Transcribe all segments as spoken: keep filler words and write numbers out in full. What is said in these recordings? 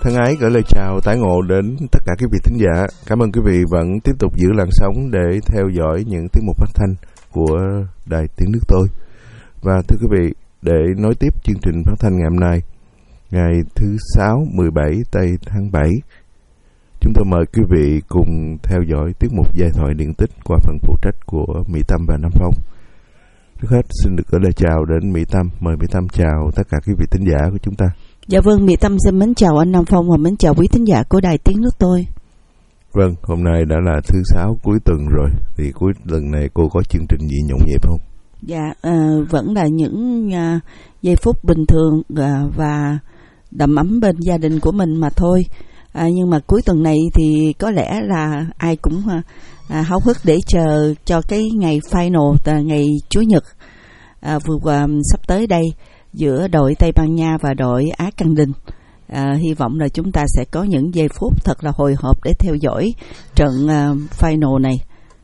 thân ái gửi lời chào tái ngộ đến tất cả quý vị thính giả. Cảm ơn quý vị vẫn tiếp tục giữ làn sóng để theo dõi những tiết mục phát thanh của Đài Tiếng Nước Tôi. Và thưa quý vị, để nối tiếp chương trình phát thanh ngày hôm nay, ngày thứ sáu mười bảy tây tháng bảy, chúng tôi mời quý vị cùng theo dõi tiết mục giai thoại điện tích qua phần phụ trách của Mỹ Tâm và Nam Phong. Trước hết xin được gửi lời chào đến Mỹ Tâm. Mời Mỹ Tâm chào tất cả quý vị thính giả của chúng ta. Dạ vâng, Mỹ Tâm xin mến chào anh Nam Phong và mến chào quý thính giả của Đài Tiếng Nước Tôi. Vâng, hôm nay đã là thứ sáu cuối tuần rồi, thì cuối tuần này cô có chương trình gì nhộn nhịp không? Dạ, à, vẫn là những à, giây phút bình thường à, và đầm ấm bên gia đình của mình mà thôi. À, nhưng mà cuối tuần này thì có lẽ là ai cũng à, háo hức để chờ cho cái ngày final, à, ngày Chủ nhật à, vừa qua sắp tới đây, giữa đội Tây Ban Nha và đội Á Căn Đinh. À, hy vọng là chúng ta sẽ có những giây phút thật là hồi hộp để theo dõi trận uh, final này.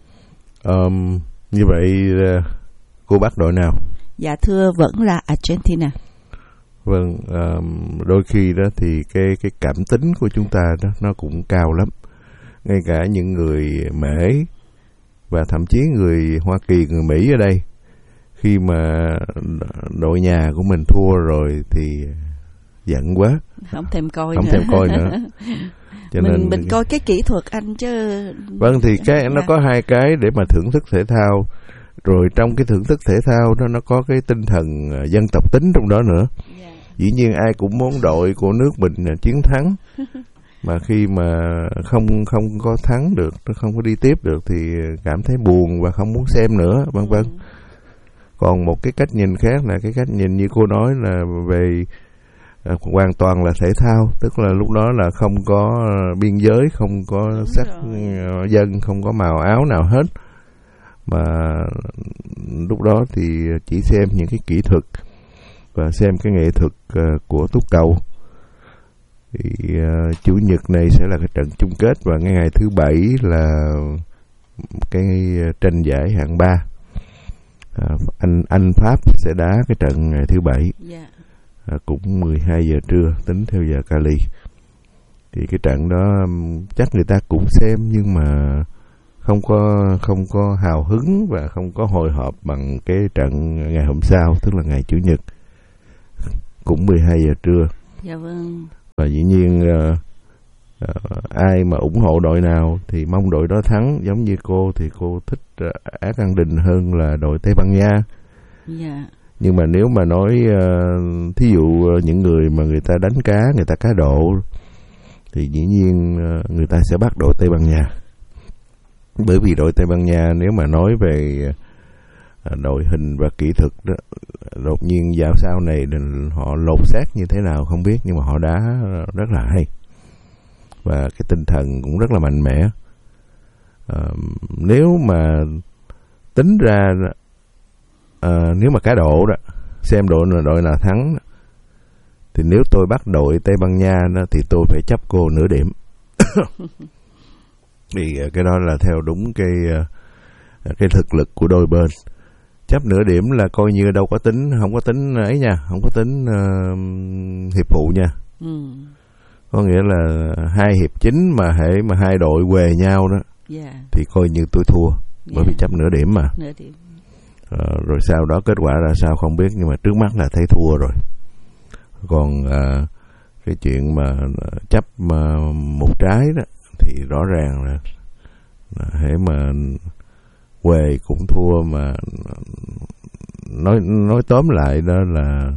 Um, như vậy cô bắt đội nào? Dạ thưa, vẫn là Argentina. Vâng, um, đôi khi đó thì cái cái cảm tính của chúng ta đó nó cũng cao lắm. Ngay cả những người Mễ và thậm chí người Hoa Kỳ, người Mỹ ở đây, khi mà đội nhà của mình thua rồi thì giận quá, không thèm coi không nữa. thèm coi nữa. Cho mình nên mình coi cái kỹ thuật anh chứ. Vâng, thì cái nó có hai cái để mà thưởng thức thể thao, rồi trong cái thưởng thức thể thao đó nó có cái tinh thần dân tộc tính trong đó nữa. Yeah. Dĩ nhiên ai cũng muốn đội của nước mình chiến thắng, mà khi mà không không có thắng được, nó không có đi tiếp được thì cảm thấy buồn và không muốn xem nữa, vân vân. Ừ. Còn một cái cách nhìn khác là cái cách nhìn như cô nói là về à, hoàn toàn là thể thao, tức là lúc đó là không có biên giới, không có sắc dân, không có màu áo nào hết, mà lúc đó thì chỉ xem những cái kỹ thuật và xem cái nghệ thuật uh, của túc cầu. Thì uh, chủ nhật này sẽ là cái trận chung kết, và ngay ngày thứ bảy là cái tranh giải hạng ba. À, anh Anh Pháp sẽ đá cái trận ngày thứ bảy. Yeah. À, cũng mười hai giờ trưa tính theo giờ Cali. Thì cái trận đó chắc người ta cũng xem, nhưng mà không có không có hào hứng và không có hồi hộp bằng cái trận ngày hôm sau, tức là ngày Chủ nhật, cũng mười hai giờ trưa. Dạ vâng. Và dĩ nhiên uh, uh, ai mà ủng hộ đội nào thì mong đội đó thắng. Giống như cô thì cô thích uh, Á Căn Đinh hơn là đội Tây Ban Nha. Dạ. Nhưng mà nếu mà nói uh, thí dụ uh, những người mà người ta đánh cá, người ta cá độ, thì dĩ nhiên uh, người ta sẽ bắt đội Tây Ban Nha. Bởi vì đội Tây Ban Nha nếu mà nói về uh, đội hình và kỹ thuật đó, đột nhiên vào sau này họ lột xác như thế nào không biết, nhưng mà họ đá rất là hay và cái tinh thần cũng rất là mạnh mẽ. Uh, nếu mà tính ra uh, nếu mà cá độ đó, xem đội đội nào thắng, thì nếu tôi bắt đội Tây Ban Nha đó, thì tôi phải chấp cô nửa điểm. Thì cái đó là theo đúng cái cái thực lực của đôi bên. Chấp nửa điểm là coi như đâu có tính, không có tính ấy nha, không có tính uh, hiệp phụ nha. Ừ. Có nghĩa là hai hiệp chính mà hễ mà hai đội quề nhau đó, yeah, thì coi như tôi thua, yeah, bởi vì chấp nửa điểm mà. Nửa điểm. Uh, rồi sau đó kết quả ra sao không biết, nhưng mà trước mắt là thấy thua rồi. Còn uh, cái chuyện mà chấp uh, một trái đó thì rõ ràng là, là hễ mà quề cũng thua. Mà nói nói tóm lại đó là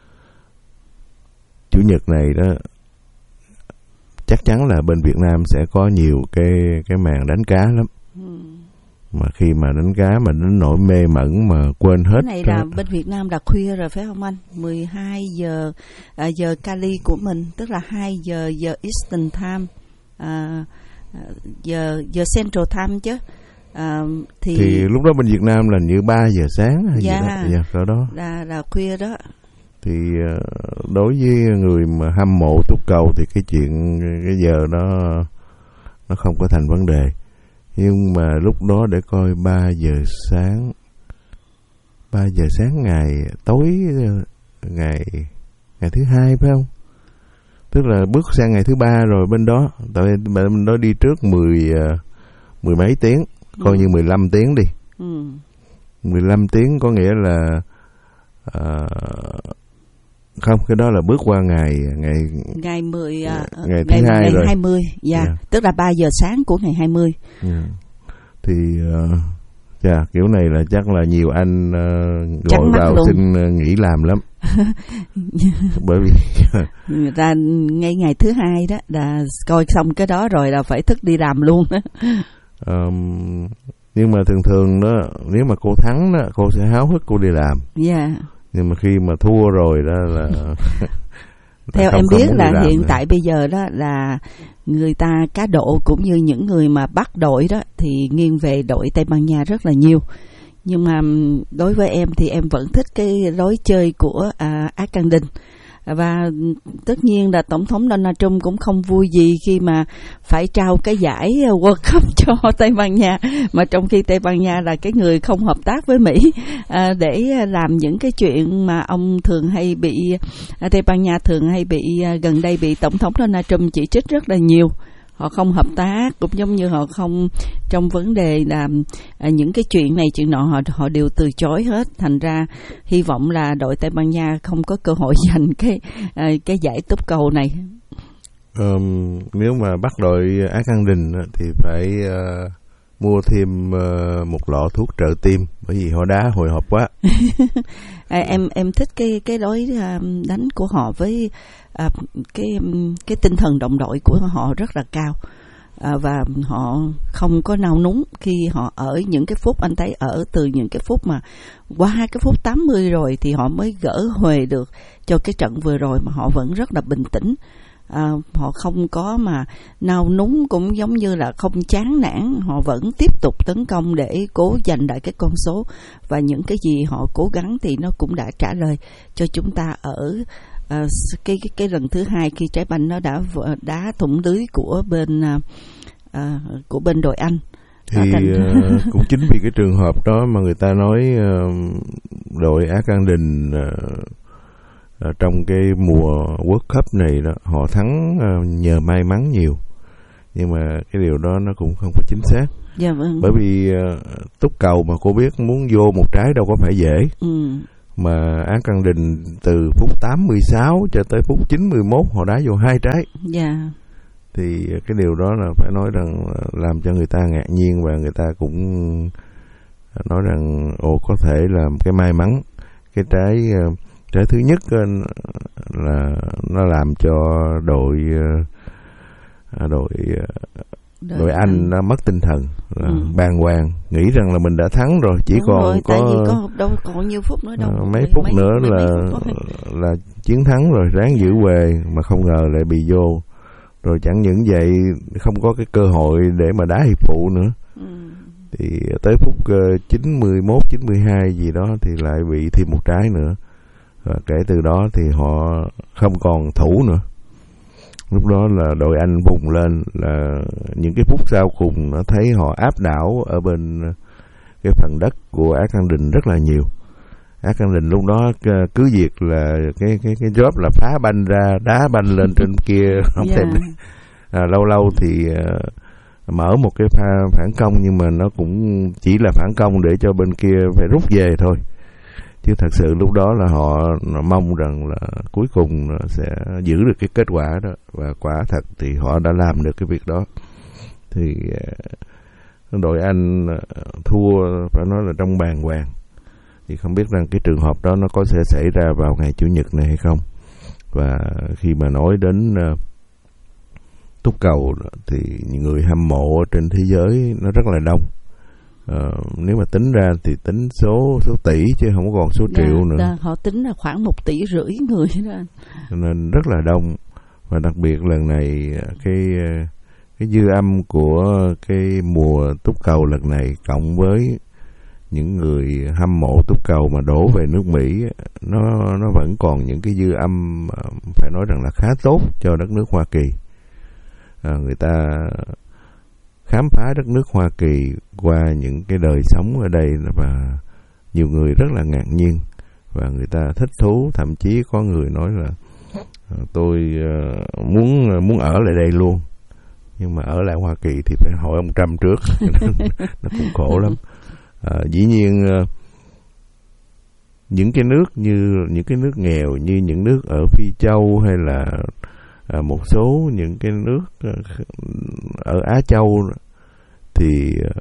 Chủ nhật này đó chắc chắn là bên Việt Nam sẽ có nhiều cái cái màn đánh cá lắm. Ừ. Mà khi mà đánh cá mà đến nỗi mê mẩn mà quên hết. Cái này là bên Việt Nam là khuya rồi phải không anh? mười hai giờ à, giờ Cali của mình, tức là hai giờ giờ Eastern Time, à, giờ giờ Central Time chứ. À, thì... thì lúc đó bên Việt Nam là như ba giờ sáng hay dạ, gì đó, dạ, cỡ đó. Là là khuya đó. Thì đối với người mà hâm mộ túc cầu thì cái chuyện cái giờ đó nó không có thành vấn đề. Nhưng mà lúc đó để coi ba giờ sáng, ba giờ sáng ngày tối ngày ngày thứ hai phải không? tức là bước sang ngày thứ ba rồi bên đó, tại bên đó đi trước mười mười mấy tiếng, coi ừ. như mười lăm tiếng đi. Ừ. mười lăm tiếng có nghĩa là uh, không, cái đó là bước qua ngày ngày ngày mười uh, ngày thứ hai rồi. hai mươi, dạ, yeah. yeah. Tức là ba giờ sáng của ngày hai mươi. Yeah. Thì uh, yeah, kiểu này là chắc là nhiều anh uh, gọi vào luôn. Xin uh, nghỉ làm lắm. Bởi vì người ta ngay ngày thứ hai đó là coi xong cái đó rồi là phải thức đi làm luôn đó. Um, nhưng mà thường thường đó, nếu mà cô thắng đó, cô sẽ háo hức cô đi làm. Dạ. Yeah. Nhưng mà khi mà thua rồi đó là theo không, em biết là hiện nữa. Tại bây giờ đó là người ta cá độ cũng như những người mà bắt đội đó thì nghiêng về đội Tây Ban Nha rất là nhiều. Nhưng mà đối với em thì em vẫn thích cái lối chơi của à, Argentine. Và tất nhiên là Tổng thống Donald Trump cũng không vui gì khi mà phải trao cái giải World Cup cho Tây Ban Nha, mà trong khi Tây Ban Nha là cái người không hợp tác với Mỹ à, để làm những cái chuyện mà ông thường hay bị à, Tây Ban Nha thường hay bị à, gần đây bị Tổng thống Donald Trump chỉ trích rất là nhiều. Họ không hợp tác, cũng giống như họ không trong vấn đề là à, những cái chuyện này chuyện nọ họ họ đều từ chối hết. Thành ra hy vọng là đội Tây Ban Nha không có cơ hội giành cái à, cái giải túp cầu này. Um, nếu mà bắt đội Argentine thì phải uh, mua thêm uh, một lọ thuốc trợ tim, bởi vì họ đá hồi hộp quá. à, em em thích cái cái lối đánh của họ với à, cái cái tinh thần đồng đội của họ rất là cao. À, và họ không có nao núng khi họ ở những cái phút, anh thấy ở từ những cái phút mà qua cái phút tám mươi rồi thì họ mới gỡ huề được cho cái trận vừa rồi, mà họ vẫn rất là bình tĩnh. À, họ không có mà nao núng, cũng giống như là không chán nản, họ vẫn tiếp tục tấn công để cố giành lại cái con số, và những cái gì họ cố gắng thì nó cũng đã trả lời cho chúng ta ở à, cái, cái cái lần thứ hai khi trái banh nó đã đá thủng lưới của bên à, của bên đội Anh. Thì uh, cũng chính vì cái trường hợp đó mà người ta nói uh, đội Argentine uh, À, trong cái mùa World Cup này đó, họ thắng uh, nhờ may mắn nhiều, nhưng mà cái điều đó nó cũng không có chính xác. Dạ vâng. Bởi vì uh, túc cầu mà cô biết muốn vô một trái đâu có phải dễ. Ừ. Mà Argentine từ phút tám mươi sáu cho tới phút chín mươi mốt họ đá vô hai trái. Dạ. Thì cái điều đó là phải nói rằng làm cho người ta ngạc nhiên, và người ta cũng nói rằng ồ, có thể là cái may mắn. Cái trái uh, Cái thứ nhất là nó làm cho đội đội đội, đội Anh nó mất tinh thần, là ừ. bàng hoàng, nghĩ rằng là mình đã thắng rồi, chỉ Đúng còn rồi, có, tại vì có đâu còn nhiêu phút nữa đâu, uh, mấy phút mấy, nữa mấy, là mấy phút là chiến thắng rồi, ráng giữ về, mà không ngờ lại bị vô. Rồi chẳng những vậy, không có cái cơ hội để mà đá hiệp phụ nữa. Ừ. Thì tới phút uh, chín mươi mốt, chín mươi hai gì đó thì lại bị thêm một trái nữa. Và kể từ đó thì họ không còn thủ nữa. Lúc đó là đội Anh vùng lên, là những cái phút sau cùng nó thấy họ áp đảo ở bên cái phần đất của Argentine rất là nhiều. Argentine lúc đó cứ việc là cái cái cái job là phá banh ra, đá banh lên trên kia, không yeah. thèm à, lâu lâu thì uh, mở một cái pha phản công, nhưng mà nó cũng chỉ là phản công để cho bên kia phải rút về thôi. Chứ thật sự lúc đó là họ mong rằng là cuối cùng sẽ giữ được cái kết quả đó, và quả thật thì họ đã làm được cái việc đó. Thì đội Anh thua phải nói là trong bàng hoàng. Thì không biết rằng cái trường hợp đó nó có sẽ xảy ra vào ngày Chủ nhật này hay không. Và khi mà nói đến uh, túc cầu thì người hâm mộ trên thế giới nó rất là đông. Uh, nếu mà tính ra thì tính số số tỷ chứ không còn số dạ, triệu nữa. Dạ, họ tính là khoảng một tỷ rưỡi người đó. Nên rất là đông, và đặc biệt lần này cái cái dư âm của cái mùa túc cầu lần này cộng với những người hâm mộ túc cầu mà đổ về nước Mỹ, nó nó vẫn còn những cái dư âm phải nói rằng là khá tốt cho đất nước Hoa Kỳ. À, người ta khám phá đất nước Hoa Kỳ qua những cái đời sống ở đây, và nhiều người rất là ngạc nhiên và người ta thích thú, thậm chí có người nói là tôi uh, muốn muốn ở lại đây luôn, nhưng mà ở lại Hoa Kỳ thì phải hỏi ông Trump trước. Nó cũng khổ lắm. À, dĩ nhiên uh, những cái nước như những cái nước nghèo như những nước ở Phi Châu hay là uh, một số những cái nước uh, ở Á Châu thì uh,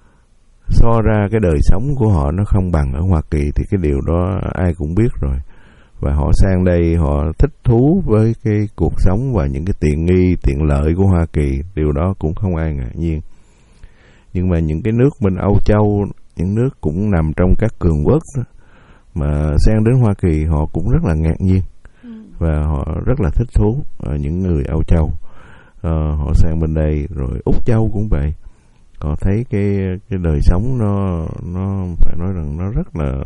so ra cái đời sống của họ nó không bằng ở Hoa Kỳ, thì cái điều đó ai cũng biết rồi. Và họ sang đây họ thích thú với cái cuộc sống và những cái tiện nghi, tiện lợi của Hoa Kỳ, điều đó cũng không ai ngạc nhiên. Nhưng mà những cái nước bên Âu Châu, những nước cũng nằm trong các cường quốc đó, mà sang đến Hoa Kỳ họ cũng rất là ngạc nhiên và họ rất là thích thú. Những người Âu Châu à, họ sang bên đây, rồi Úc Châu cũng vậy, họ thấy cái cái đời sống nó nó phải nói rằng nó rất là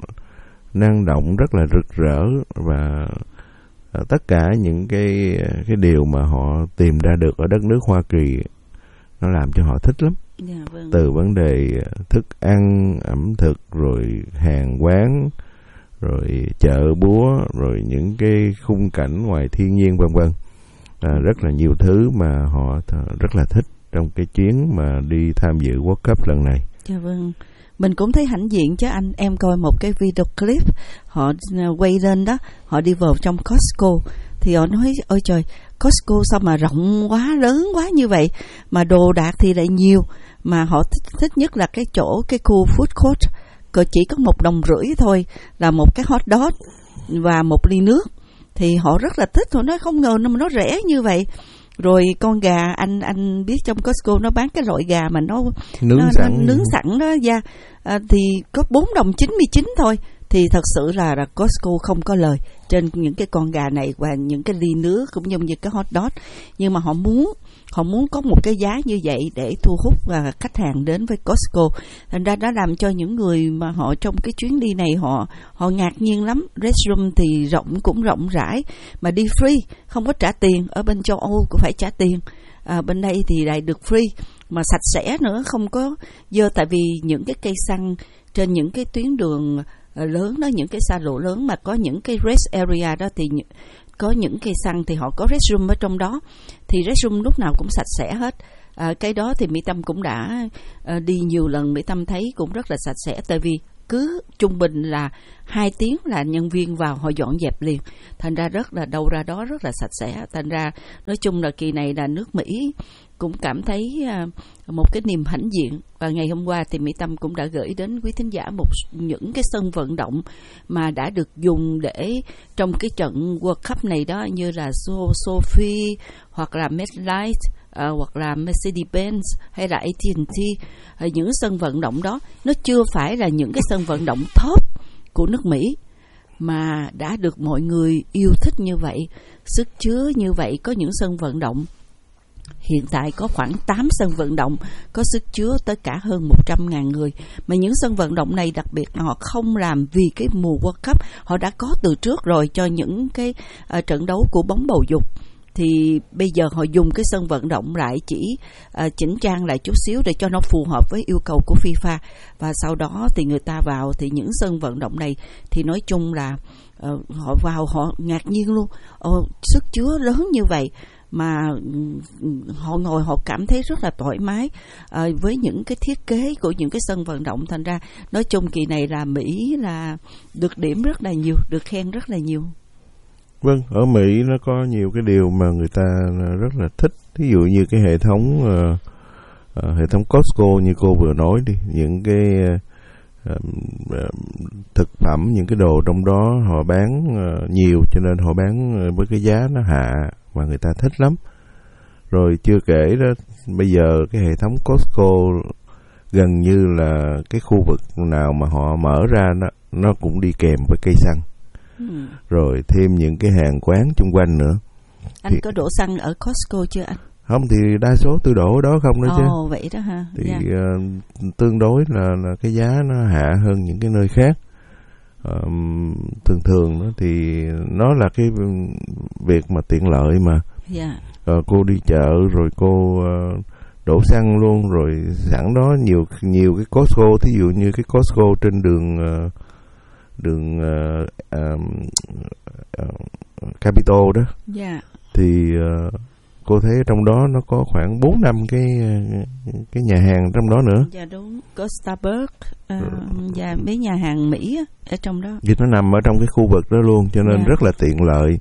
năng động, rất là rực rỡ, và à, tất cả những cái cái điều mà họ tìm ra được ở đất nước Hoa Kỳ nó làm cho họ thích lắm. Yeah, vâng. Từ vấn đề thức ăn, ẩm thực, rồi hàng quán, rồi chợ búa, rồi những cái khung cảnh ngoài thiên nhiên vân vân, à, rất là nhiều thứ mà họ rất là thích trong cái chuyến mà đi tham dự World Cup lần này. Dạ vâng. Mình cũng thấy hãnh diện chứ anh. Em coi một cái video clip họ quay lên đó, họ đi vào trong Costco thì họ nói ôi trời, Costco sao mà rộng quá, lớn quá như vậy, mà đồ đạc thì lại nhiều, mà họ thích, thích nhất là cái chỗ cái khu food court, cỡ chỉ có một đồng rưỡi thôi là một cái hot dog và một ly nước, thì họ rất là thích. Họ nói không ngờ nó rẻ như vậy. Rồi con gà, anh anh biết trong Costco nó bán cái loại gà mà nó nướng nó, sẵn, nó nướng sẵn đó, yeah. à, thì có bốn đồng chín mươi chín thôi. Thì thật sự là, là Costco không có lời trên những cái con gà này và những cái ly nước cũng giống như cái hot dog. Nhưng mà họ muốn họ muốn có một cái giá như vậy để thu hút và khách hàng đến với Costco. Thành ra đã làm cho những người mà họ trong cái chuyến đi này họ họ ngạc nhiên lắm. Restroom thì rộng, cũng rộng rãi, mà đi free, không có trả tiền. Ở bên châu Âu cũng phải trả tiền, à, bên đây thì lại được free, mà sạch sẽ nữa, không có dơ. Tại vì những cái cây xăng trên những cái tuyến đường lớn đó, những cái xa lộ lớn mà có những cái rest area đó, thì có những cây xăng thì họ có restroom ở trong đó, thì restroom lúc nào cũng sạch sẽ hết. À, cái đó thì Mỹ Tâm cũng đã à, đi nhiều lần, Mỹ Tâm thấy cũng rất là sạch sẽ. Tại vì cứ trung bình là hai tiếng là nhân viên vào họ dọn dẹp liền, thành ra rất là đâu ra đó rất là sạch sẽ. Thành ra nói chung là kỳ này là nước Mỹ cũng cảm thấy uh, một cái niềm hãnh diện. Và ngày hôm qua thì Mỹ Tâm cũng đã gửi đến quý thính giả một những cái sân vận động mà đã được dùng để trong cái trận World Cup này đó, như là Sophie hoặc là MetLife, À, hoặc là Mercedes-Benz hay là a tê and tê. À, những sân vận động đó nó chưa phải là những cái sân vận động top của nước Mỹ, mà đã được mọi người yêu thích như vậy, sức chứa như vậy. Có những sân vận động hiện tại có khoảng tám sân vận động có sức chứa tới cả hơn một trăm ngàn người. Mà những sân vận động này đặc biệt là họ không làm vì cái mùa World Cup, họ đã có từ trước rồi cho những cái uh, trận đấu của bóng bầu dục. Thì bây giờ họ dùng cái sân vận động lại, chỉ uh, chỉnh trang lại chút xíu để cho nó phù hợp với yêu cầu của FIFA. Và sau đó thì người ta vào, thì những sân vận động này thì nói chung là uh, họ vào họ ngạc nhiên luôn. uh, Sức chứa lớn như vậy mà họ ngồi họ cảm thấy rất là thoải mái uh, với những cái thiết kế của những cái sân vận động. Thành ra nói chung kỳ này là Mỹ là được điểm rất là nhiều, được khen rất là nhiều. Vâng, ở Mỹ nó có nhiều cái điều mà người ta rất là thích. Ví dụ như cái hệ thống uh, uh, hệ thống Costco như cô vừa nói đi, những cái uh, uh, thực phẩm, những cái đồ trong đó họ bán uh, nhiều, cho nên họ bán uh, với cái giá nó hạ mà người ta thích lắm. Rồi chưa kể đó, bây giờ cái hệ thống Costco gần như là cái khu vực nào mà họ mở ra nó, nó cũng đi kèm với cây xăng. Ừ. Rồi thêm những cái hàng quán chung quanh nữa. Anh thì, có đổ xăng ở Costco chưa anh? Không, thì đa số tôi đổ ở đó không nữa. Ồ, chứ. Ồ vậy đó ha. Thì yeah. uh, tương đối là, là cái giá nó hạ hơn những cái nơi khác. uh, Thường thường đó thì nó là cái việc mà tiện lợi mà. Yeah. uh, Cô đi chợ rồi cô uh, đổ xăng luôn, rồi sẵn đó nhiều nhiều cái Costco, thí dụ như cái Costco trên đường uh, đường uh, um, uh, Capitol đó. Yeah. Thì uh, cô thấy trong đó nó có khoảng bốn năm cái cái nhà hàng trong đó nữa. Dạ đúng, có Starbucks uh, và mấy nhà hàng Mỹ ở trong đó. Vì nó nằm ở trong cái khu vực đó luôn, cho nên Yeah. rất là tiện lợi.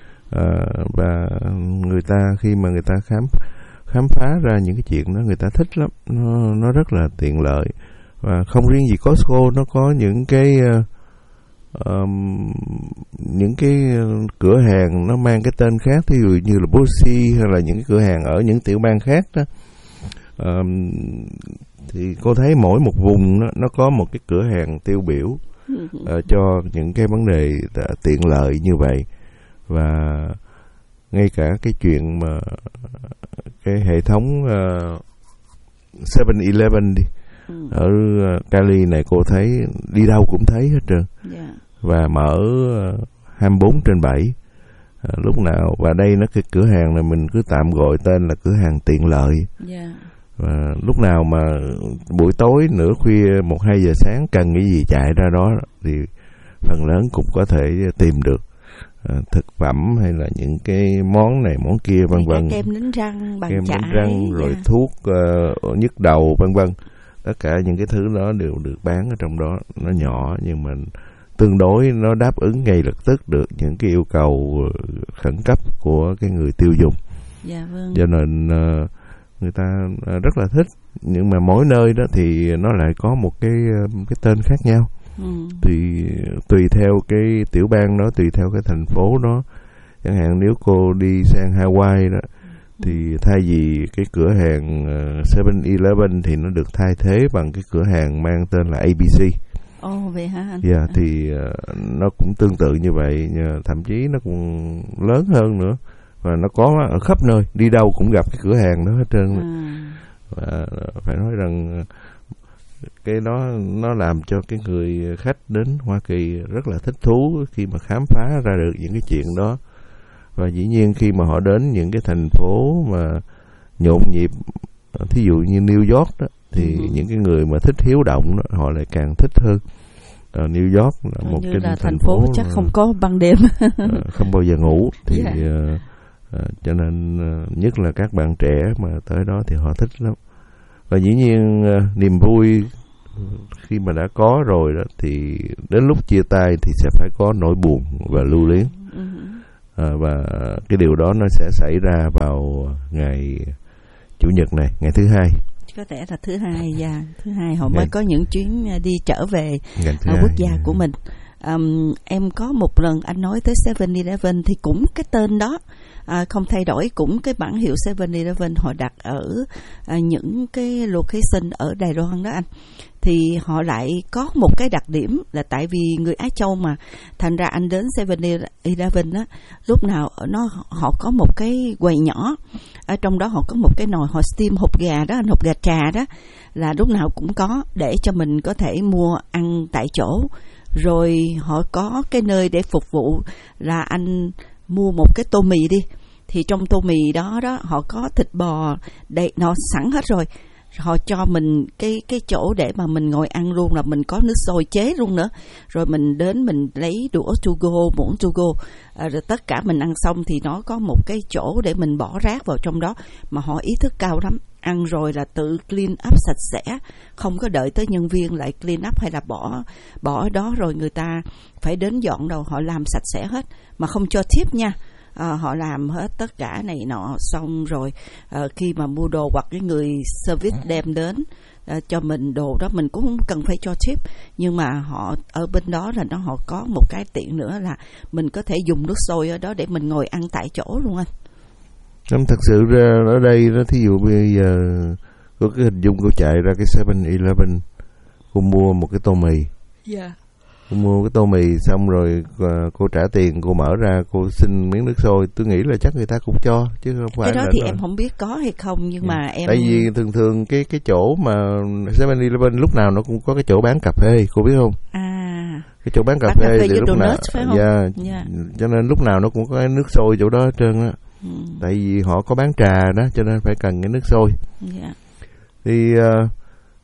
Uh, và người ta khi mà người ta khám khám phá ra những cái chuyện đó, người ta thích lắm. Nó nó rất là tiện lợi. Và không riêng gì Costco, nó có những cái uh, um, những cái cửa hàng nó mang cái tên khác, ví dụ như là Bossy hay là những cái cửa hàng ở những tiểu bang khác đó. Um, thì cô thấy mỗi một vùng nó, nó có một cái cửa hàng tiêu biểu uh, cho những cái vấn đề uh, tiện lợi như vậy. Và ngay cả cái chuyện mà cái hệ thống uh, seven eleven đi, ừ. ở uh, Cali này cô thấy đi đâu cũng thấy hết trơn. Yeah. Và mở uh, hai mươi bốn trên bảy uh, lúc nào. Và đây nó cái cửa hàng này mình cứ tạm gọi tên là cửa hàng tiện lợi. Yeah. Và lúc nào mà buổi tối nửa khuya một hai giờ sáng cần cái gì chạy ra đó thì phần lớn cũng có thể tìm được. À, thực phẩm hay là những cái món này món kia vân vân, kem đánh răng, bàn kem chải, đánh răng rồi yeah. thuốc uh, nhức đầu vân vân, tất cả những cái thứ đó đều được bán ở trong đó. Nó nhỏ nhưng mà tương đối nó đáp ứng ngay lập tức được những cái yêu cầu khẩn cấp của cái người tiêu dùng. Yeah, vâng. Cho nên uh, người ta rất là thích. Nhưng mà mỗi nơi đó thì nó lại có một cái cái tên khác nhau. Ừ. Thì tùy theo cái tiểu bang đó, tùy theo cái thành phố đó. Chẳng hạn nếu cô đi sang Hawaii đó, thì thay vì cái cửa hàng seven eleven thì nó được thay thế bằng cái cửa hàng mang tên là A B C. Ồ, oh, vậy hả anh? Dạ, yeah, thì uh, nó cũng tương tự như vậy, thậm chí nó cũng lớn hơn nữa. Và nó có ở khắp nơi, đi đâu cũng gặp cái cửa hàng đó hết trơn. À. Và phải nói rằng cái đó nó làm cho cái người khách đến Hoa Kỳ rất là thích thú khi mà khám phá ra được những cái chuyện đó. Và dĩ nhiên khi mà họ đến những cái thành phố mà nhộn nhịp, thí dụ như New York đó, thì ừ. những cái người mà thích hiếu động đó, họ lại càng thích hơn. Ở New York là một cái là thành phố, phố chắc không có ban đêm, không bao giờ ngủ. Thì yeah. uh, uh, cho nên uh, nhất là các bạn trẻ mà tới đó thì họ thích lắm. Và dĩ nhiên uh, niềm vui khi mà đã có rồi đó, thì đến lúc chia tay thì sẽ phải có nỗi buồn và lưu luyến. À, và cái điều đó nó sẽ xảy ra vào ngày Chủ nhật này, ngày thứ hai. Có thể là thứ hai, và thứ hai họ ngày, mới có những chuyến đi trở về ở quốc gia của mình. Um, em có một lần anh nói tới seven eleven thì cũng cái tên đó à, không thay đổi, cũng cái bản hiệu seven eleven họ đặt ở à, những cái location ở Đài Loan đó anh. Thì họ lại có một cái đặc điểm là tại vì người Á Châu mà, thành ra anh đến seven eleven á, lúc nào nó họ có một cái quầy nhỏ, ở trong đó họ có một cái nồi họ steam hột gà đó, hột gà trà đó, là lúc nào cũng có để cho mình có thể mua ăn tại chỗ. Rồi họ có cái nơi để phục vụ là anh mua một cái tô mì đi, thì trong tô mì đó đó họ có thịt bò đầy nó sẵn hết rồi. Họ cho mình cái cái chỗ để mà mình ngồi ăn luôn, là mình có nước sôi chế luôn nữa. Rồi mình đến mình lấy đũa to go, muỗng to go, à, rồi tất cả mình ăn xong thì nó có một cái chỗ để mình bỏ rác vào trong đó. Mà họ ý thức cao lắm, ăn rồi là tự clean up sạch sẽ, không có đợi tới nhân viên lại clean up hay là bỏ bỏ đó rồi người ta phải đến dọn đâu, họ làm sạch sẽ hết mà không cho tip nha. À, họ làm hết tất cả này nọ xong rồi à, khi mà mua đồ hoặc cái người service đem đến à, cho mình đồ đó, mình cũng không cần phải cho tip, nhưng mà họ ở bên đó là nó họ có một cái tiện nữa là mình có thể dùng nước sôi ở đó để mình ngồi ăn tại chỗ luôn anh. Nên thật sự ra ở đây đó, thí dụ bây giờ có cái hình dung cô chạy ra cái seven eleven, cô mua một cái tô mì. Yeah. Cô mua cái tô mì xong rồi cô trả tiền, cô mở ra cô xin miếng nước sôi, tôi nghĩ là chắc người ta cũng cho chứ không phải. Cái đó là thì nó... em không biết có hay không, nhưng yeah. mà em tại vì thường thường cái cái chỗ mà seven eleven lúc nào nó cũng có cái chỗ bán cà phê, cô biết không? À, cái chỗ bán cà bán phê, phê thì lúc nào phải không? Yeah, yeah. Cho nên lúc nào nó cũng có cái nước sôi chỗ đó hết trơn á. Ừ. Tại vì họ có bán trà đó cho nên phải cần cái nước sôi. Yeah. Thì uh,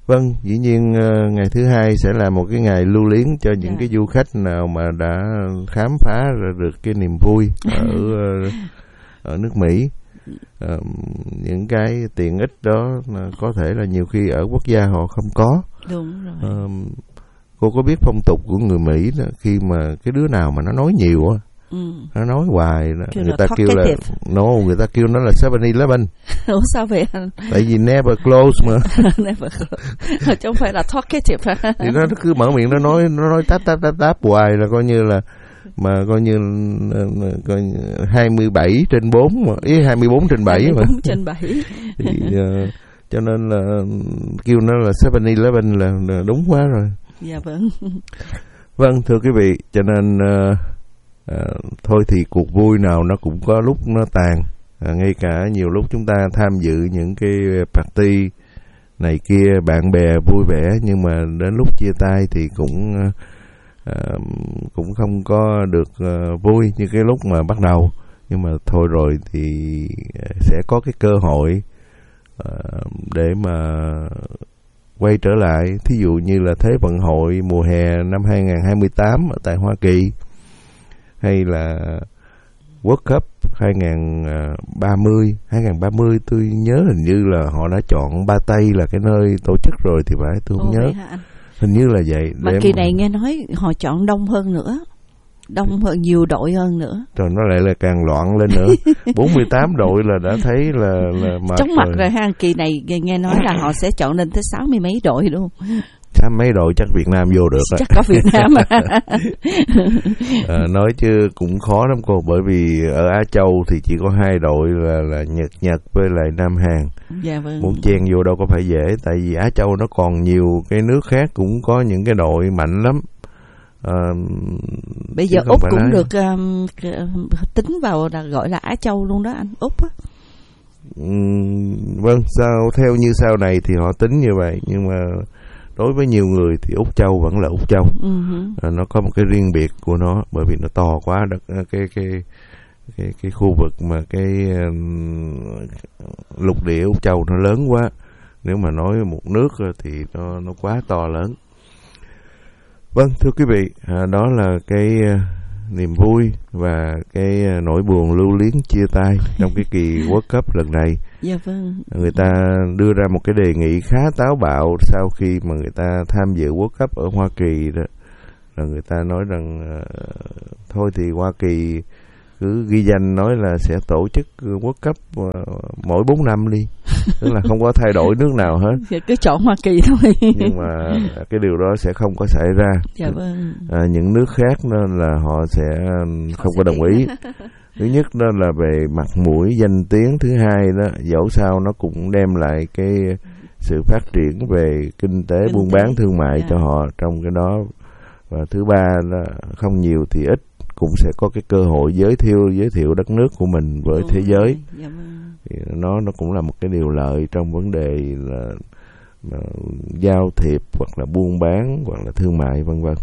Vâng, dĩ nhiên uh, ngày thứ hai sẽ là một cái ngày lưu luyến cho những yeah. cái du khách nào mà đã khám phá ra được cái niềm vui ở uh, ở nước Mỹ. Uh, những cái tiện ích đó mà có thể là nhiều khi ở quốc gia họ không có. Đúng rồi. Uh, cô có biết phong tục của người Mỹ đó, khi mà cái đứa nào mà nó nói nhiều á, ừ. nó nói hoài đó, người ta kêu là no, người ta kêu nó là seven eleven. Ủa sao vậy anh? Tại vì never close mà. Never close. Chứ không phải là talkative. Thì nó cứ mở miệng nó nói nó nói táp táp táp táp hoài là coi như là mà coi như coi hai mươi bảy trên bốn mà, ý hai mươi bốn trên bảy mà. hai mươi bốn trên bảy. Thì uh, cho nên là kêu nó là seven eleven là, là đúng quá rồi. Dạ vâng. Vâng, thưa quý vị, cho nên uh, uh, thôi thì cuộc vui nào nó cũng có lúc nó tàn. À, ngay cả nhiều lúc chúng ta tham dự những cái party này kia, bạn bè vui vẻ, nhưng mà đến lúc chia tay thì cũng uh, uh, cũng không có được uh, vui như cái lúc mà bắt đầu. Nhưng mà thôi rồi thì sẽ có cái cơ hội uh, để mà quay trở lại. Thí dụ như là Thế vận hội mùa hè năm hai không hai tám ở tại Hoa Kỳ, hay là World Cup hai không ba mươi. hai không ba mươi tôi nhớ hình như là họ đã chọn Ba Tây là cái nơi tổ chức rồi thì phải, tôi không Ồ, nhớ. Hình như là vậy. Mà kỳ này nghe nói họ chọn đông hơn nữa. Đông hơn, nhiều đội hơn nữa. Rồi nó lại là càng loạn lên nữa. bốn mươi tám đội là đã thấy là, là mệt chóng mặt rồi. rồi ha. Kỳ này nghe nói là họ sẽ chọn lên tới sáu mươi mấy đội luôn. Sáu mấy đội chắc Việt Nam vô được. Chắc có Việt Nam à. à, nói chứ cũng khó lắm cô, bởi vì ở Á Châu thì chỉ có hai đội là, là Nhật Nhật với lại Nam Hàn. Dạ vâng. Muốn chen vô đâu có phải dễ, tại vì Á Châu nó còn nhiều cái nước khác cũng có những cái đội mạnh lắm. À, bây giờ Úc cũng nói. được um, tính vào là gọi là Á Châu luôn đó anh, Úc á. Uhm, vâng, sao theo như sau này thì họ tính như vậy, nhưng mà đối với nhiều người thì Úc Châu vẫn là Úc Châu. Uh-huh. À, nó có một cái riêng biệt của nó, bởi vì nó to quá, đất cái cái cái cái khu vực mà cái um, lục địa Úc Châu nó lớn quá. Nếu mà nói một nước thì nó nó quá to lớn. Vâng, thưa quý vị, à, đó là cái uh, niềm vui và cái uh, nỗi buồn lưu luyến chia tay trong cái kỳ World Cup lần này. Dạ vâng. Người ta đưa ra một cái đề nghị khá táo bạo sau khi mà người ta tham dự World Cup ở Hoa Kỳ đó. Là người ta nói rằng uh, thôi thì Hoa Kỳ cứ ghi danh nói là sẽ tổ chức World Cup uh, mỗi bốn năm đi. Tức là không có thay đổi nước nào hết. Cứ chọn Hoa Kỳ thôi. Nhưng mà cái điều đó sẽ không có xảy ra. Dạ vâng. À, những nước khác nên là họ sẽ không họ có sẽ đồng ý. Thứ nhất đó là về mặt mũi danh tiếng, thứ hai đó dẫu sao nó cũng đem lại cái sự phát triển về kinh tế, kinh buôn tế. bán thương mại yeah. cho họ trong cái đó. Và thứ ba là không nhiều thì ít cũng sẽ có cái cơ hội giới thiệu giới thiệu đất nước của mình với Đúng thế giới. Dạ vâng. Thì nó nó cũng là một cái điều lợi trong vấn đề là, là giao thiệp hoặc là buôn bán hoặc là thương mại vân vân.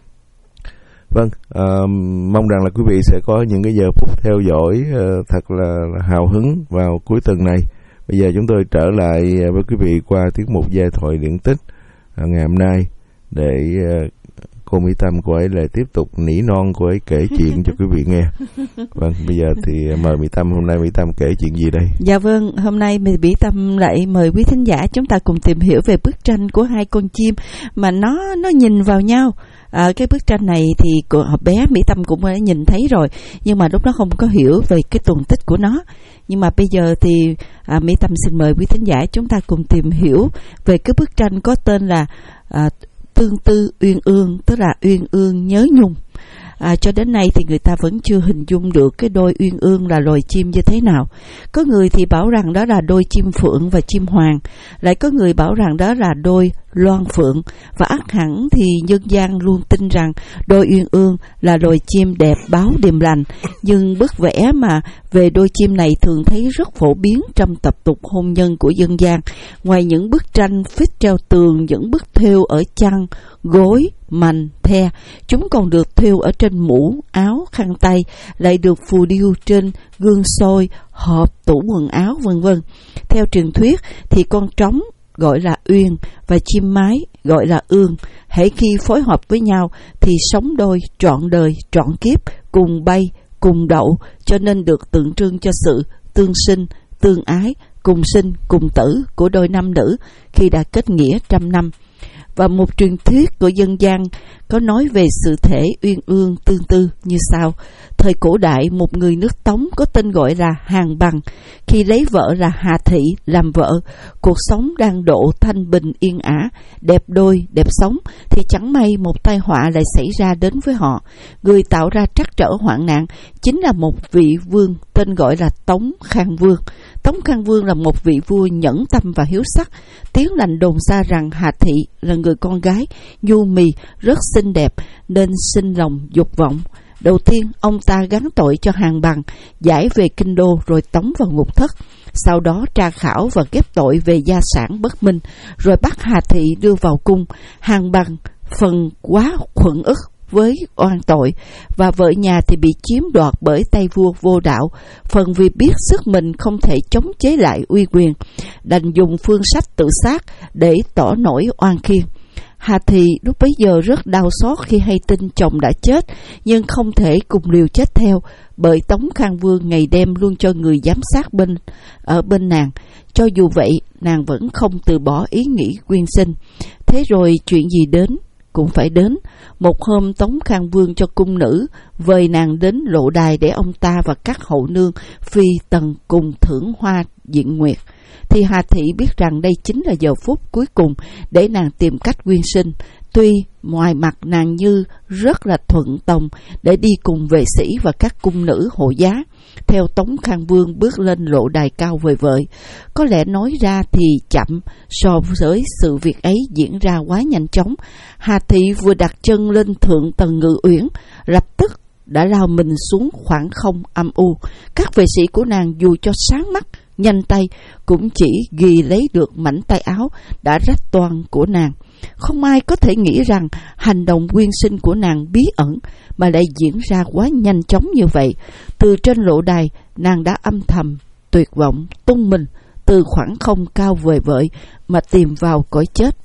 Vâng, uh, mong rằng là quý vị sẽ có những cái giờ phút theo dõi uh, thật là, là hào hứng vào cuối tuần này. Bây giờ chúng tôi trở lại với quý vị qua tiết mục giai thoại điển tích uh, ngày hôm nay để uh, cô Mỹ Tâm cô ấy lại tiếp tục nỉ non cô ấy kể chuyện cho quý vị nghe. Vâng, bây giờ thì mời Mỹ Tâm, hôm nay Mỹ Tâm kể chuyện gì đây? Dạ vâng, hôm nay Mỹ Tâm lại mời quý thính giả chúng ta cùng tìm hiểu về bức tranh của hai con chim mà nó nó nhìn vào nhau. À, cái bức tranh này thì hồi bé Mỹ Tâm cũng đã nhìn thấy rồi, nhưng mà lúc đó không có hiểu về cái tuần tích của nó. Nhưng mà bây giờ thì à, Mỹ Tâm xin mời quý thính giả chúng ta cùng tìm hiểu về cái bức tranh có tên là à, Tương tư uyên ương, tức là uyên ương nhớ nhung. À, cho đến nay thì người ta vẫn chưa hình dung được cái đôi uyên ương là loài chim như thế nào. Có người thì bảo rằng đó là đôi chim phượng và chim hoàng, lại có người bảo rằng đó là đôi loan phượng, và ắt hẳn thì dân gian luôn tin rằng đôi uyên ương là loài chim đẹp báo điềm lành. Nhưng bức vẽ mà về đôi chim này thường thấy rất phổ biến trong tập tục hôn nhân của dân gian. Ngoài những bức tranh phích treo tường, những bức thêu ở chăn, gối, mành, the, chúng còn được thêu ở trên mũ, áo, khăn tay, lại được phù điêu trên gương soi, hộp, tủ quần áo, vân vân. Theo truyền thuyết thì con trống gọi là uyên và chim mái gọi là ương. Hễ khi phối hợp với nhau thì sống đôi trọn đời trọn kiếp, cùng bay cùng đậu, cho nên được tượng trưng cho sự tương sinh tương ái, cùng sinh cùng tử của đôi nam nữ khi đã kết nghĩa trăm năm. Và một truyền thuyết của dân gian có nói về sự thể uyên ương tương tư như sau. Thời cổ đại, một người nước Tống có tên gọi là Hàn Bằng, khi lấy vợ là Hà Thị làm vợ, cuộc sống đang độ thanh bình yên ả, đẹp đôi đẹp sống, thì chẳng may một tai họa lại xảy ra đến với họ. Người tạo ra trắc trở hoạn nạn chính là một vị vương tên gọi là Tống Khang Vương. Tống Khang Vương là một vị vua nhẫn tâm và hiếu sắc. Tiếng lành đồn xa rằng Hà Thị là người con gái nhu mì, rất xinh đẹp nên sinh lòng dục vọng. Đầu tiên, ông ta gán tội cho Hàn Bằng, giải về kinh đô rồi tống vào ngục thất. Sau đó tra khảo và ghép tội về gia sản bất minh, rồi bắt Hà Thị đưa vào cung. Hàn Bằng phần quá khuẩn ức với oan tội, và vợ nhà thì bị chiếm đoạt bởi tay vua vô đạo. Phần vì biết sức mình không thể chống chế lại uy quyền, đành dùng phương sách tự sát để tỏ nổi oan khiên. Hà Thị lúc bấy giờ rất đau xót khi hay tin chồng đã chết, nhưng không thể cùng liều chết theo, bởi Tống Khang Vương ngày đêm luôn cho người giám sát bên ở bên nàng. Cho dù vậy, nàng vẫn không từ bỏ ý nghĩ quyên sinh. Thế rồi chuyện gì đến cũng phải đến. Một hôm, Tống Khang Vương cho cung nữ vời nàng đến lộ đài để ông ta và các hậu nương phi tần cùng thưởng hoa diện nguyệt. Thì Hà Thị biết rằng đây chính là giờ phút cuối cùng để nàng tìm cách quyên sinh. Tuy ngoài mặt nàng như rất là thuận tòng để đi cùng vệ sĩ và các cung nữ hộ giá theo Tống Khang Vương bước lên lộ đài cao vời vợi. Có lẽ nói ra thì chậm so với sự việc ấy diễn ra quá nhanh chóng. Hà Thị vừa đặt chân lên thượng tầng ngự uyển, lập tức đã lao mình xuống khoảng không âm u. Các vệ sĩ của nàng dù cho sáng mắt nhanh tay cũng chỉ ghi lấy được mảnh tay áo đã rách toang của nàng. Không ai có thể nghĩ rằng hành động quyên sinh của nàng bí ẩn mà lại diễn ra quá nhanh chóng như vậy. Từ trên lộ đài, nàng đã âm thầm tuyệt vọng tung mình từ khoảng không cao vời vợi mà tìm vào cõi chết.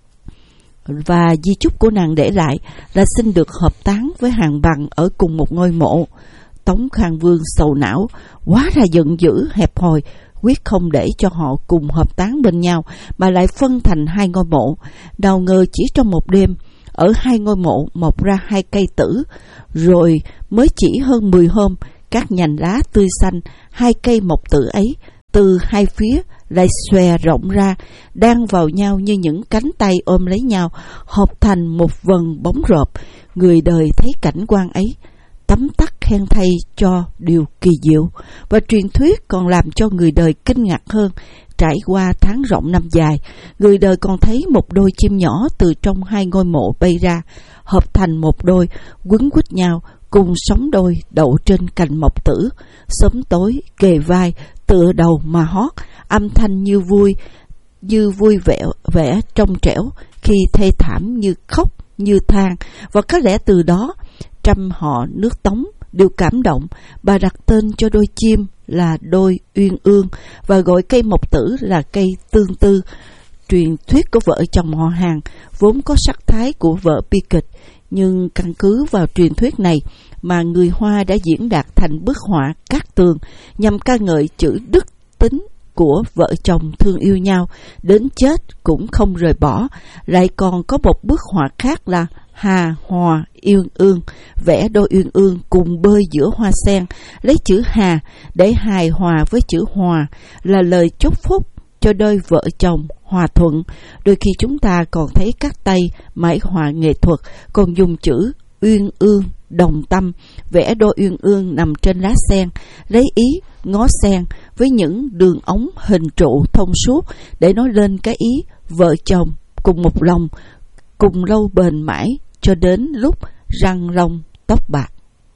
Và di chúc của nàng để lại là xin được hợp táng với Hàn Bằng ở cùng một ngôi mộ. Tống Khang Vương sầu não, quá ra giận dữ hẹp hòi, quyết không để cho họ cùng hợp táng bên nhau mà lại phân thành hai ngôi mộ. Nào ngờ chỉ trong một đêm, ở hai ngôi mộ mọc ra hai cây tử, rồi mới chỉ hơn mười hôm, các nhành lá tươi xanh hai cây mộc tử ấy từ hai phía lại xòe rộng ra, đan vào nhau như những cánh tay ôm lấy nhau, hợp thành một vần bóng rộp. Người đời thấy cảnh quan ấy tấm tắc khen thay cho điều kỳ diệu, và truyền thuyết còn làm cho người đời kinh ngạc hơn. Trải qua tháng rộng năm dài, người đời còn thấy một đôi chim nhỏ từ trong hai ngôi mộ bay ra, hợp thành một đôi, quấn quýt nhau, cùng sống đôi đậu trên cành mộc tử. Sớm tối kề vai, tựa đầu mà hót, âm thanh như vui, như vui vẻ, vẻ trong trẻo, khi thê thảm như khóc, như than. Và có lẽ từ đó trăm họ nước Tống đều cảm động. Bà đặt tên cho đôi chim là đôi uyên ương và gọi cây mộc tử là cây tương tư. Truyền thuyết của vợ chồng họ Hàn vốn có sắc thái của vợ bi kịch, nhưng căn cứ vào truyền thuyết này mà người Hoa đã diễn đạt thành bức họa Cát Tường nhằm ca ngợi chữ đức tính của vợ chồng thương yêu nhau đến chết cũng không rời bỏ. Lại còn có một bức họa khác là Hà Hòa Uyên Ương, vẽ đôi uyên ương cùng bơi giữa hoa sen, lấy chữ Hà để hài hòa với chữ Hòa, là lời chúc phúc cho đôi vợ chồng hòa thuận. Đôi khi chúng ta còn thấy các tay mãi họa nghệ thuật còn dùng chữ uyên ương đồng tâm, vẽ đôi uyên ương nằm trên lá sen, lấy ý ngó sen với những đường ống hình trụ thông suốt để nói lên cái ý vợ chồng cùng một lòng, cùng lâu bền mãi cho đến lúc răng long tóc bạc.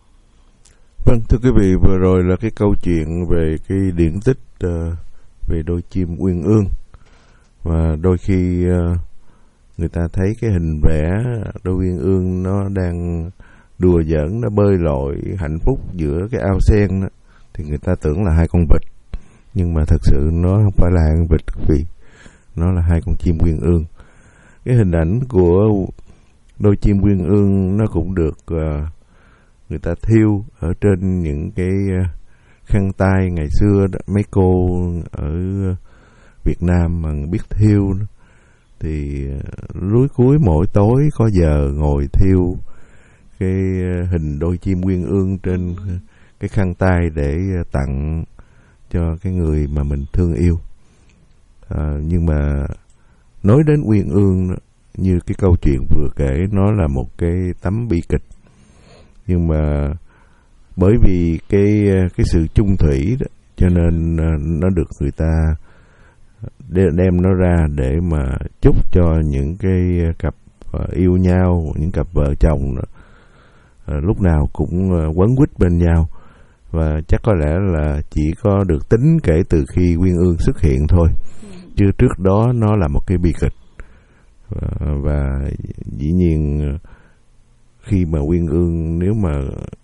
Vâng, thưa quý vị, vừa rồi là cái câu chuyện về cái điển tích uh, về đôi chim uyên ương. Và đôi khi uh, người ta thấy cái hình vẽ đôi uyên ương nó đang đùa giỡn, nó bơi lội hạnh phúc giữa cái ao sen đó, thì người ta tưởng là hai con vịt. Nhưng mà thật sự nó không phải là hai con vịt, vì nó là hai con chim uyên ương. Cái hình ảnh của đôi chim uyên ương nó cũng được uh, người ta thêu ở trên những cái uh, khăn tay ngày xưa đó. Mấy cô ở Việt Nam mà biết thêu thì lúi cuối mỗi tối có giờ ngồi thêu cái hình đôi chim uyên ương trên cái khăn tay để tặng cho cái người mà mình thương yêu. À, nhưng mà nói đến uyên ương như cái câu chuyện vừa kể, nó là một cái tấm bi kịch, nhưng mà bởi vì cái cái sự chung thủy đó, cho nên nó được người ta đem nó ra để mà chúc cho những cái cặp yêu nhau, những cặp vợ chồng đó, lúc nào cũng quấn quýt bên nhau. Và chắc có lẽ là chỉ có được tính kể từ khi uyên ương xuất hiện thôi, chứ trước đó nó là một cái bi kịch. Và, và dĩ nhiên khi mà uyên ương, nếu mà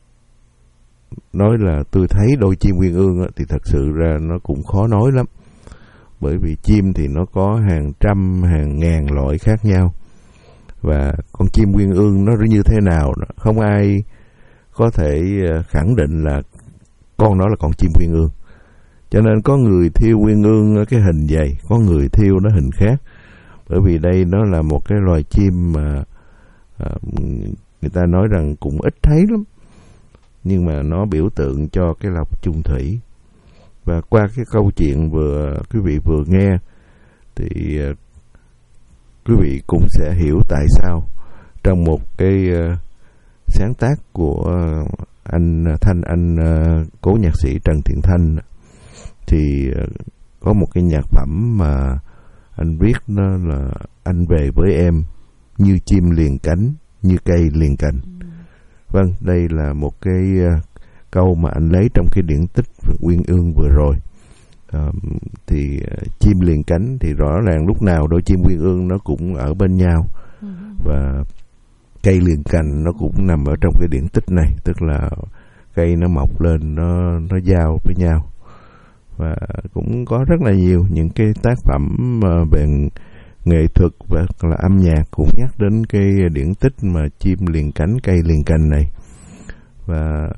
nói là tôi thấy đôi chim uyên ương á, thì thật sự ra nó cũng khó nói lắm. Bởi vì chim thì nó có hàng trăm, hàng ngàn loại khác nhau. Và con chim uyên ương nó như thế nào, không ai có thể khẳng định là con đó là con chim uyên ương. Cho nên có người thiêu uyên ương cái hình vậy, có người thiêu nó hình khác. Bởi vì đây nó là một cái loài chim mà à, người ta nói rằng cũng ít thấy lắm, nhưng mà nó biểu tượng cho cái lòng chung thủy. Và qua cái câu chuyện vừa quý vị vừa nghe thì uh, quý vị cũng sẽ hiểu tại sao trong một cái uh, sáng tác của uh, anh Thanh, anh uh, cố nhạc sĩ Trần Thiện Thanh, thì uh, có một cái nhạc phẩm mà anh viết nó là anh về với em như chim liền cánh, như cây liền cành. Ừ. Vâng, đây là một cái uh, câu mà anh lấy trong cái điển tích uyên ương vừa rồi. Uh, thì uh, chim liền cánh thì rõ ràng lúc nào đôi chim uyên ương nó cũng ở bên nhau. Ừ. Và cây liền cành nó cũng nằm ở trong cái điển tích này, tức là cây nó mọc lên, nó nó giao với nhau. Và cũng có rất là nhiều những cái tác phẩm uh, về nghệ thuật và là âm nhạc cũng nhắc đến cái điển tích mà chim liền cánh, cây liền cành này. Và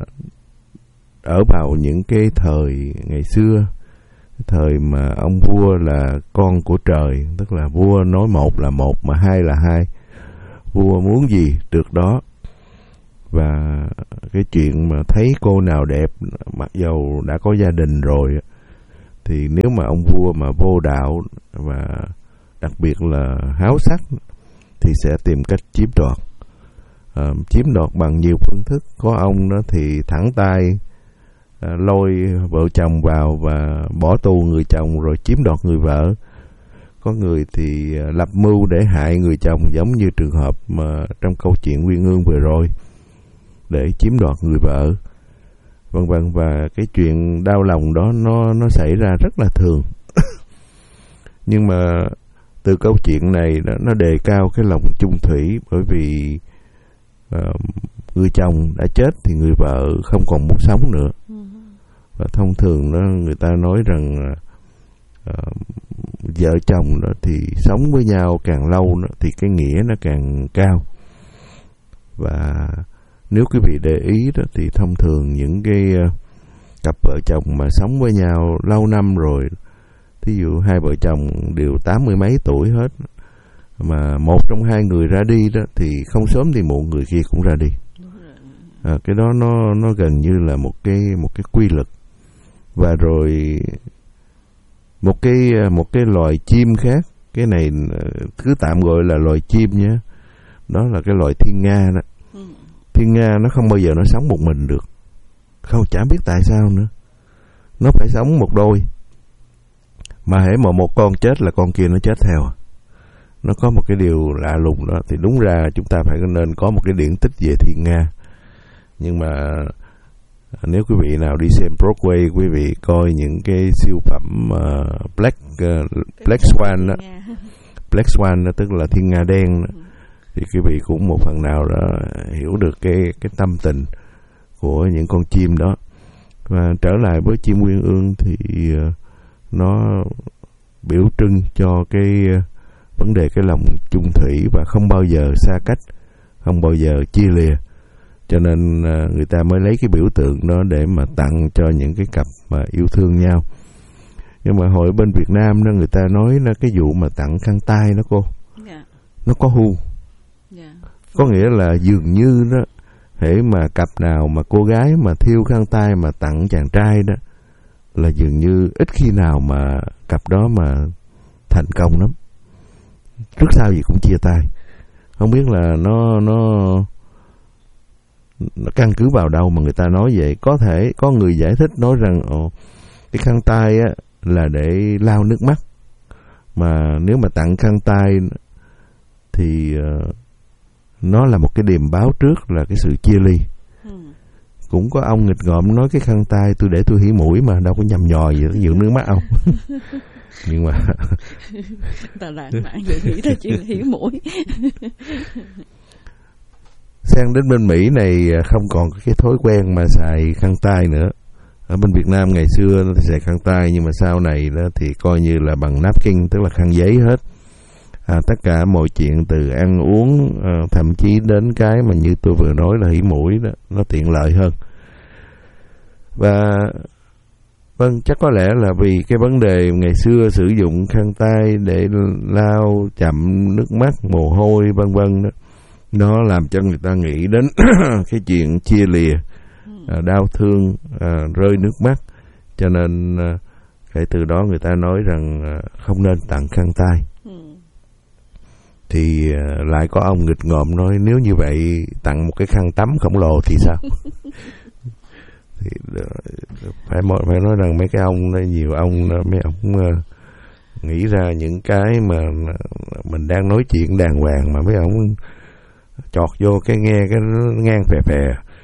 ở vào những cái thời ngày xưa, thời mà ông vua là con của trời, tức là vua nói một là một mà hai là hai, vua muốn gì được đó. Và cái chuyện mà thấy cô nào đẹp mặc dầu đã có gia đình rồi, thì nếu mà ông vua mà vô đạo và đặc biệt là háo sắc thì sẽ tìm cách chiếm đoạt. À, chiếm đoạt bằng nhiều phương thức. Có ông đó thì thẳng tay à, lôi vợ chồng vào và bỏ tù người chồng rồi chiếm đoạt người vợ. Có người thì à, lập mưu để hại người chồng, giống như trường hợp mà trong câu chuyện uyên ương vừa rồi, để chiếm đoạt người vợ, vân vân. Và cái chuyện đau lòng đó nó nó xảy ra rất là thường. Nhưng mà từ câu chuyện này đó, nó đề cao cái lòng chung thủy, bởi vì uh, người chồng đã chết thì người vợ không còn muốn sống nữa. Và thông thường đó, người ta nói rằng uh, vợ chồng đó thì sống với nhau càng lâu đó, thì cái nghĩa nó càng cao. Và nếu quý vị để ý đó, thì thông thường những cái uh, cặp vợ chồng mà sống với nhau lâu năm rồi, thí dụ hai vợ chồng đều tám mươi mấy tuổi hết, mà một trong hai người ra đi đó thì không sớm thì muộn người kia cũng ra đi. À, cái đó nó nó gần như là một cái một cái quy luật. Và rồi một cái một cái loài chim khác, cái này cứ tạm gọi là loài chim nhé, đó là cái loài thiên nga đó. Thiên nga nó không bao giờ nó sống một mình được, không chả biết tại sao nữa, nó phải sống một đôi. Mà hễ mà một con chết là con kia nó chết theo. Nó có một cái điều lạ lùng đó. Thì đúng ra chúng ta phải nên có một cái điển tích về thiên nga. Nhưng mà nếu quý vị nào đi xem Broadway, quý vị coi những cái siêu phẩm uh, Black uh, Black Swan đó, Black Swan đó, tức là thiên nga đen đó, thì quý vị cũng một phần nào đó hiểu được cái cái tâm tình của những con chim đó. Và trở lại với chim uyên ương thì uh, nó biểu trưng cho cái vấn đề cái lòng chung thủy và không bao giờ xa cách, không bao giờ chia lìa. Cho nên người ta mới lấy cái biểu tượng đó để mà tặng cho những cái cặp mà yêu thương nhau. Nhưng mà hồi bên Việt Nam đó, người ta nói là cái vụ mà tặng khăn tay đó cô, yeah. nó có hu. Yeah. Có nghĩa là dường như đó, hễ mà cặp nào mà cô gái mà thiêu khăn tay mà tặng chàng trai đó, là dường như ít khi nào mà cặp đó mà thành công lắm. Trước sau gì cũng chia tay. Không biết là nó nó nó căn cứ vào đâu mà người ta nói vậy. Có thể có người giải thích nói rằng ồ, cái khăn tay á là để lau nước mắt, mà nếu mà tặng khăn tay thì uh, nó là một cái điềm báo trước là cái sự chia ly. Ừ. Cũng có ông nghịch ngợm nói cái khăn tay tôi để tôi hỉ mũi mà đâu có nhầm nhò gì nó dưỡng nước mắt ông. Nhưng mà ta lãng mạn vậy nghĩ ta chuyện hỉ mũi. Sang đến bên Mỹ này không còn cái thói quen mà xài khăn tay nữa. Ở bên Việt Nam ngày xưa nó thì xài khăn tay, nhưng mà sau này đó thì coi như là bằng napkin, tức là khăn giấy hết. À, tất cả mọi chuyện từ ăn uống, à, thậm chí đến cái mà như tôi vừa nói là hỉ mũi đó, nó tiện lợi hơn. Và vâng, chắc có lẽ là vì cái vấn đề ngày xưa sử dụng khăn tay để lau chậm nước mắt, mồ hôi vân vân đó, nó làm cho người ta nghĩ đến cái chuyện chia lìa, à, đau thương, à, rơi nước mắt. Cho nên à, kể từ đó người ta nói rằng à, không nên tặng khăn tay. Thì à, lại có ông nghịch ngợm nói nếu như vậy tặng một cái khăn tắm khổng lồ thì sao? Thì phải phải nói rằng mấy cái ông đó, nhiều ông đó, mấy ông uh, nghĩ ra những cái mà mình đang nói chuyện đàng hoàng mà mấy ông chọt vô cái nghe cái ngang phè phè.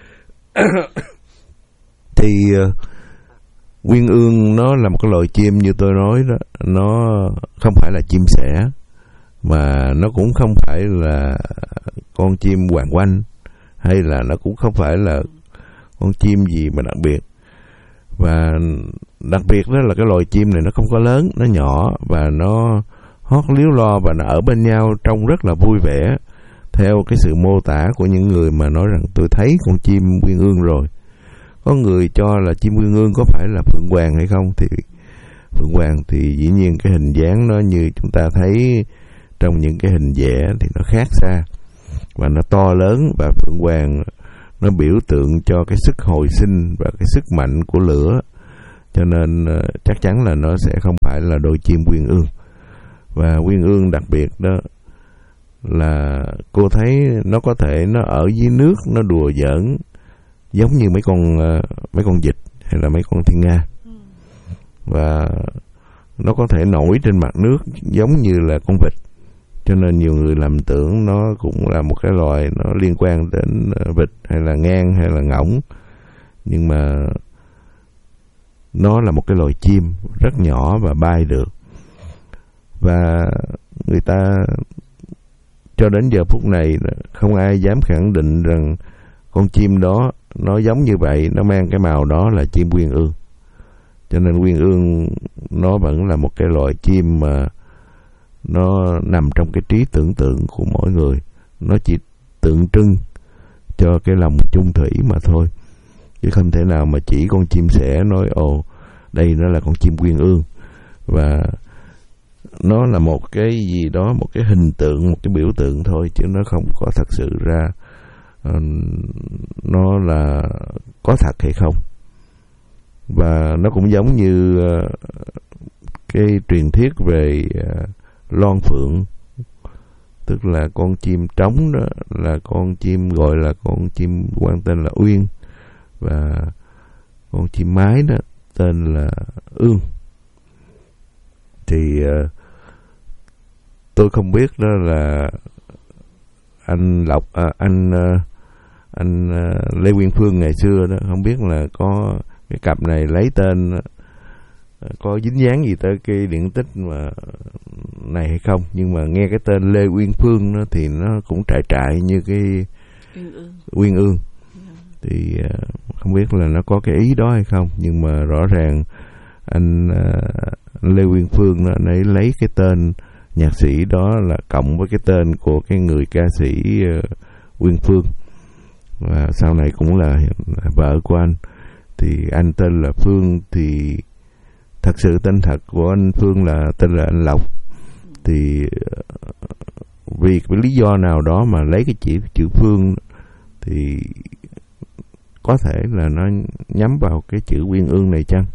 Thì uh, uyên ương nó là một cái loài chim như tôi nói đó, nó không phải là chim sẻ, mà nó cũng không phải là con chim hoàng oanh, hay là nó cũng không phải là con chim gì mà đặc biệt. Và đặc biệt đó là cái loài chim này nó không có lớn, nó nhỏ và nó hót líu lo và nó ở bên nhau trông rất là vui vẻ, theo cái sự mô tả của những người mà nói rằng tôi thấy con chim uyên ương rồi. Có người cho là chim uyên ương có phải là phượng hoàng hay không, thì phượng hoàng thì dĩ nhiên cái hình dáng nó như chúng ta thấy trong những cái hình vẽ thì nó khác xa và nó to lớn, và phượng hoàng nó biểu tượng cho cái sức hồi sinh và cái sức mạnh của lửa. Cho nên uh, chắc chắn là nó sẽ không phải là đôi chim uyên ương. Và uyên ương đặc biệt đó là cô thấy nó có thể nó ở dưới nước, nó đùa giỡn giống như mấy con uh, mấy con vịt hay là mấy con thiên nga. Và nó có thể nổi trên mặt nước giống như là con vịt. Cho nên nhiều người lầm tưởng nó cũng là một cái loài nó liên quan đến vịt hay là ngan hay là ngỗng. Nhưng mà nó là một cái loài chim rất nhỏ và bay được. Và người ta cho đến giờ phút này không ai dám khẳng định rằng con chim đó nó giống như vậy, nó mang cái màu đó là chim uyên ương. Cho nên uyên ương nó vẫn là một cái loài chim mà nó nằm trong cái trí tưởng tượng của mỗi người. Nó chỉ tượng trưng cho cái lòng chung thủy mà thôi, chứ không thể nào mà chỉ con chim sẻ nói ồ đây nó là con chim uyên ương. Và nó là một cái gì đó, một cái hình tượng, một cái biểu tượng thôi, chứ nó không có thật sự ra uh, nó là có thật hay không. Và nó cũng giống như uh, cái truyền thuyết về uh, loan phượng, tức là con chim trống đó, là con chim gọi là con chim mang tên là Uyên, và con chim mái đó tên là Ương. Thì uh, tôi không biết đó là anh Lộc, à, anh uh, anh uh, Lê Nguyên Phương ngày xưa đó, không biết là có cái cặp này lấy tên uh, có dính dáng gì tới cái điển tích mà này hay không. Nhưng mà nghe cái tên Lê Uyên Phương đó, thì nó cũng trại trại như cái Uyên Ương. Thì uh, không biết là nó có cái ý đó hay không. Nhưng mà rõ ràng anh uh, Lê Lê Uyên Phương đó, anh ấy lấy cái tên nhạc sĩ đó là cộng với cái tên của cái người ca sĩ uh, Uyên Phương, và sau này cũng là vợ của anh. Thì anh tên là Phương, thì thật sự tên thật của anh Phương là tên là anh Lộc. Thì uh, vì cái lý do nào đó mà lấy cái chữ chữ Phương thì có thể là nó nhắm vào cái chữ Uyên Ương này chăng?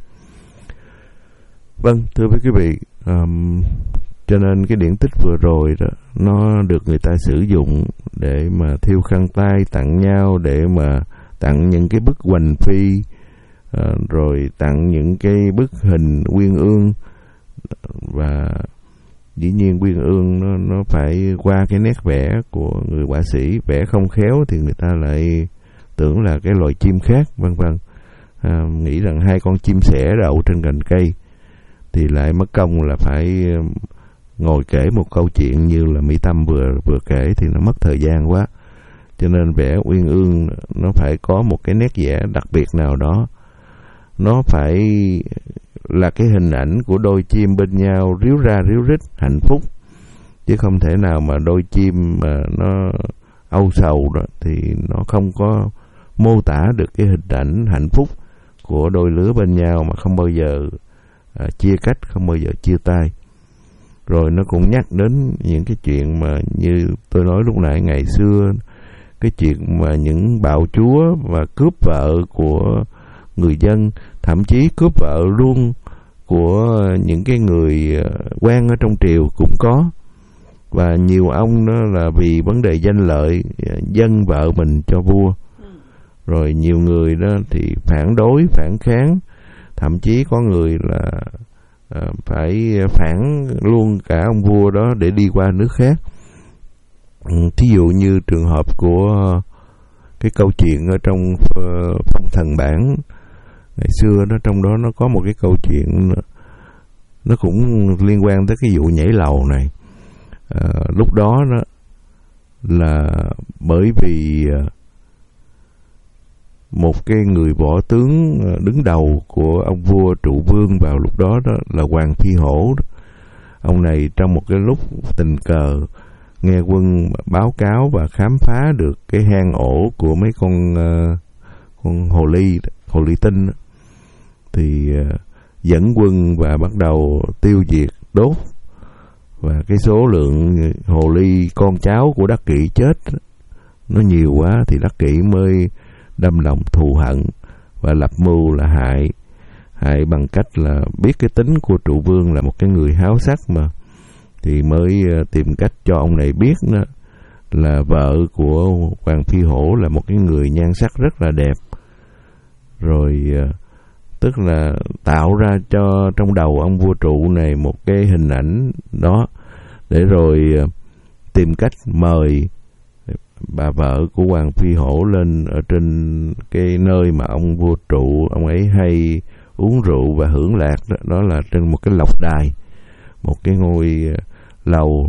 Vâng, thưa quý vị, um, cho nên cái điển tích vừa rồi đó, nó được người ta sử dụng để mà thiêu khăn tay tặng nhau, để mà tặng những cái bức hoành phi, uh, rồi tặng những cái bức hình Uyên Ương. Và dĩ nhiên Uyên Ương nó, nó phải qua cái nét vẽ của người họa sĩ, vẽ không khéo thì người ta lại tưởng là cái loài chim khác, vân vân. À, nghĩ rằng hai con chim sẻ đậu trên cành cây thì lại mất công là phải ngồi kể một câu chuyện như là Mỹ Tâm vừa vừa kể thì nó mất thời gian quá. Cho nên vẽ Uyên Ương nó phải có một cái nét vẽ đặc biệt nào đó, nó phải là cái hình ảnh của đôi chim bên nhau ríu ra ríu rít hạnh phúc, chứ không thể nào mà đôi chim mà nó âu sầu đó thì nó không có mô tả được cái hình ảnh hạnh phúc của đôi lứa bên nhau mà không bao giờ à, chia cách, không bao giờ chia tay. Rồi nó cũng nhắc đến những cái chuyện mà như tôi nói lúc nãy, ngày xưa cái chuyện mà những bạo chúa và cướp vợ của người dân, thậm chí cướp vợ luôn của những cái người quan ở trong triều cũng có. Và nhiều ông đó là vì vấn đề danh lợi dâng vợ mình cho vua. Rồi nhiều người đó thì phản đối, phản kháng, thậm chí có người là à, phải phản luôn cả ông vua đó để đi qua nước khác. Thí dụ như trường hợp của cái câu chuyện ở trong Phong Thần Bảng ngày xưa đó, trong đó nó có một cái câu chuyện nó cũng liên quan tới cái vụ nhảy lầu này. À, lúc đó đó là bởi vì một cái người võ tướng đứng đầu của ông vua Trụ Vương vào lúc đó đó là Hoàng Phi Hổ đó. Ông này trong một cái lúc tình cờ nghe quân báo cáo và khám phá được cái hang ổ của mấy con uh, con hồ ly hồ ly tinh đó, thì uh, dẫn quân và bắt đầu tiêu diệt đốt, và cái số lượng hồ ly con cháu của Đắc Kỷ chết nó nhiều quá thì Đắc Kỷ mới đâm lòng thù hận và lập mưu là hại hại bằng cách là biết cái tính của Trụ Vương là một cái người háo sắc mà, thì mới tìm cách cho ông này biết đó, là vợ của Hoàng Phi Hổ là một cái người nhan sắc rất là đẹp. Rồi tức là tạo ra cho trong đầu ông vua Trụ này một cái hình ảnh đó, để rồi tìm cách mời bà vợ của Hoàng Phi Hổ lên ở trên cái nơi mà ông vua Trụ ông ấy hay uống rượu và hưởng lạc đó, đó là trên một cái lộc đài, một cái ngôi lầu